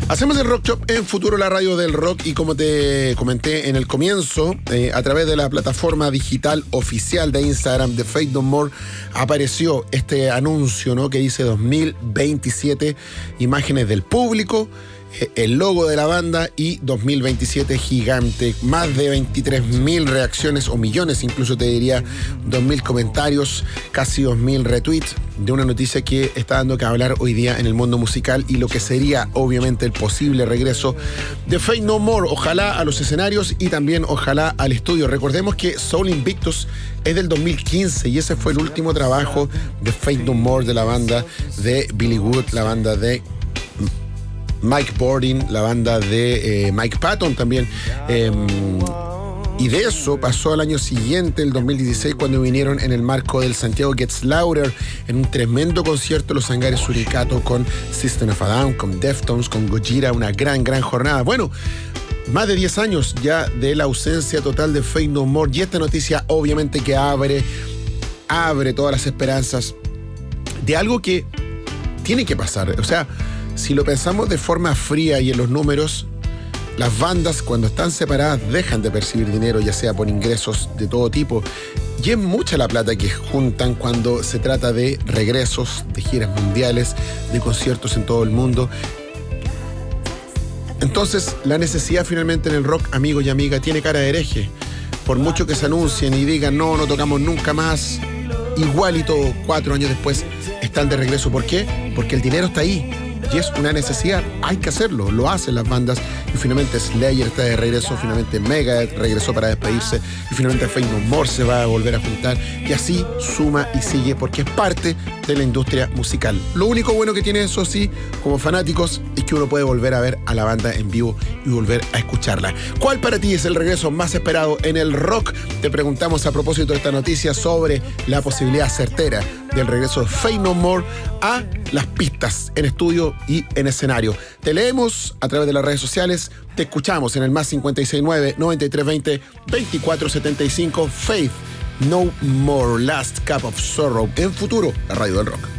Hacemos el Rock Shop en Futuro, la radio del rock, y como te comenté en el comienzo, a través de la plataforma digital oficial de Instagram de Faith No More apareció este anuncio, ¿no?, que dice 2027, imágenes del público, el logo de la banda y 2027 gigante, más de 23.000 reacciones, o millones incluso te diría, 2.000 comentarios, casi 2.000 retweets de una noticia que está dando que hablar hoy día en el mundo musical y lo que sería obviamente el posible regreso de Faith No More, ojalá a los escenarios y también ojalá al estudio. Recordemos que Soul Invictus es del 2015 y ese fue el último trabajo de Faith No More, de la banda de Billy Wood, la banda de Mike Bordin, la banda de Mike Patton también. Y de eso pasó al año siguiente, el 2016, cuando vinieron en el marco del Santiago Gets Louder, en un tremendo concierto en los hangares Suricato, con System of a Down, con Deftones, con Gojira, una gran jornada. Bueno, más de 10 años ya de la ausencia total de Faith No More, y esta noticia obviamente que abre todas las esperanzas de algo que tiene que pasar. O sea, si lo pensamos de forma fría y en los números, las bandas cuando están separadas dejan de percibir dinero, ya sea por ingresos de todo tipo, y es mucha la plata que juntan cuando se trata de regresos, de giras mundiales, de conciertos en todo el mundo. Entonces, la necesidad finalmente en el rock, amigo y amiga, tiene cara de hereje. Por mucho que se anuncien y digan no tocamos nunca más, igualito 4 años después están de regreso. ¿Por qué? Porque el dinero está ahí. Y es una necesidad, hay que hacerlo, lo hacen las bandas, y finalmente Slayer está de regreso, finalmente Megadeth regresó para despedirse, y finalmente Faith No More se va a volver a juntar, y así suma y sigue, porque es parte de la industria musical. Lo único bueno que tiene eso, sí, como fanáticos, es que uno puede volver a ver a la banda en vivo y volver a escucharla. ¿Cuál para ti es el regreso más esperado en el rock? Te preguntamos a propósito de esta noticia sobre la posibilidad certera del regreso de Faith No More a las pistas en estudio y en escenario. Te leemos a través de las redes sociales, te escuchamos en el más 569-9320-2475. Faith No More, Last Cup of Sorrow, en Futuro, la radio del rock.